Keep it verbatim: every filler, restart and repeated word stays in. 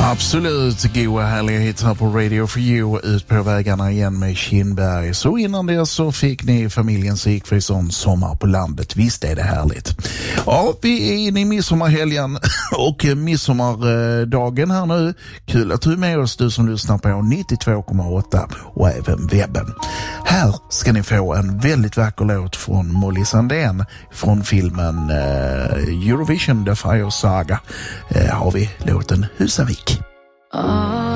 Absolut goda härliga hits här på Radio for You, ut på vägarna igen med Kindberg. Så innan det så fick ni familjen Sigfridsson, Sommar på landet. Visst är det härligt. Ja, vi är inne i midsommarhelgen och midsommardagen här nu. Kul att du är med oss, du som lyssnar på nittiotvå komma åtta och även webben. Här ska ni få en väldigt vacker låt från Molly Sandén från filmen eh, Eurovision The Fire Saga. Eh, har vi låten Husavik. Oh.